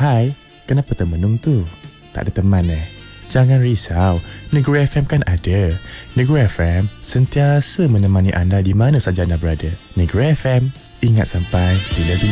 Hai, kenapa termenung tu? Tak ada teman Jangan risau, Negeri FM kan ada. Negeri FM sentiasa menemani anda di mana saja anda berada. Negeri FM, ingat sampai bila-bila.